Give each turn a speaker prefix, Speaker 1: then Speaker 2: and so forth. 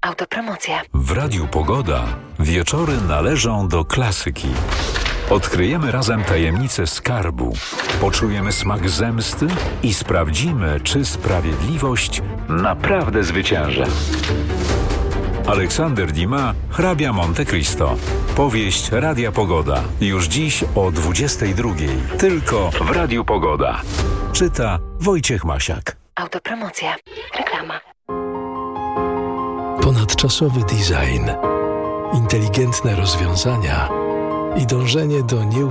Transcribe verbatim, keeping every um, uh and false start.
Speaker 1: Autopromocja.
Speaker 2: W Radiu Pogoda wieczory należą do klasyki. Odkryjemy razem tajemnicę skarbu, poczujemy smak zemsty i sprawdzimy, czy sprawiedliwość naprawdę zwycięży. Aleksander Dumas, Hrabia Monte Cristo. Powieść Radia Pogoda. Już dziś o dwudziestej drugiej. Tylko w Radiu Pogoda. Czyta Wojciech Masiak.
Speaker 1: Autopromocja. Reklama.
Speaker 3: Ponadczasowy design, inteligentne rozwiązania i dążenie do nieustannego